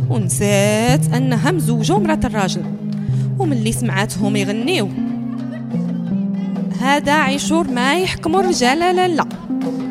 ونسات انها مزوجه ومرات الراجل. وملي سمعاتهم يغنيو هذا عيشور ما يحكموا الرجال لا